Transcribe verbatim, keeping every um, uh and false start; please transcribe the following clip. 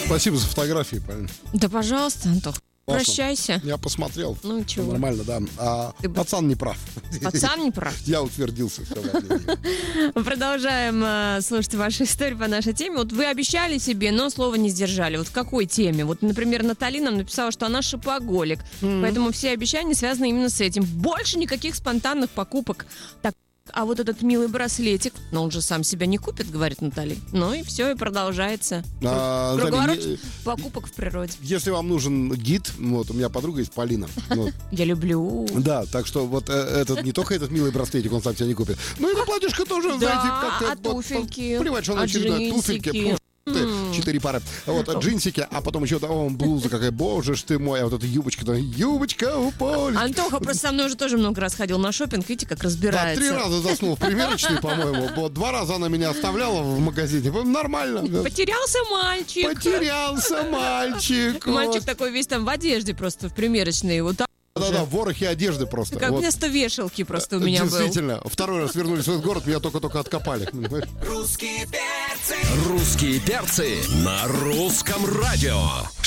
Спасибо за фотографии, правильно? Да, пожалуйста, Антох. Классно. Прощайся. Я посмотрел. Ну, чего? Нормально, да. А Ты бы- пацан не прав. Пацан не прав. Я утвердился. Все, Мы продолжаем э, слушать ваши истории по нашей теме. Вот вы обещали себе, но слова не сдержали. Вот в какой теме? Вот, например, Натали нам написала, что она шопоголик. Mm-hmm. Поэтому все обещания связаны именно с этим. Больше никаких спонтанных покупок. Так, а вот этот милый браслетик, но он же сам себя не купит, говорит Натали. Ну и все, и продолжается. А, Круговорот Наталья, покупок в природе. если вам нужен гид, вот у меня подруга есть Полина. Вот. Я люблю. Да, так что вот э, этот не только этот милый браслетик он сам себя не купит, но и на платьишко тоже, Да, знаете, как-то а вот, туфельки? понимаете, что А она очередная туфельки, джинсики? пф, четыре пары, вот, джинсики, а потом еще о, блуза какая, боже ж ты мой, а вот эта юбочка, да, юбочка у Поли. Антоха просто со мной уже тоже много раз ходил на шопинг, видите, как Да, разбирается. три раза заснул в примерочной, по-моему. Вот два раза она меня оставляла в магазине. Нормально. Потерялся мальчик. Потерялся мальчик. Мальчик такой весь там в одежде просто в примерочной. Вот так. Да-да, в ворохе одежды просто. Как Вот. вместо вешалки просто у меня был. Действительно. Второй раз вернулись в этот город, меня только-только откопали. Русские перцы. Русские перцы на русском радио.